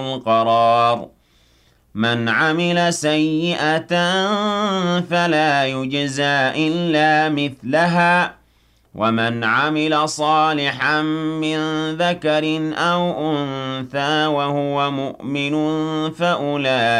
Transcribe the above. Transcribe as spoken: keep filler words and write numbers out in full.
القرار من عمل سيئة فلا يجزى إلا مثلها ومن عمل صالحا من ذكر أو أنثى وهو مؤمن فأولئك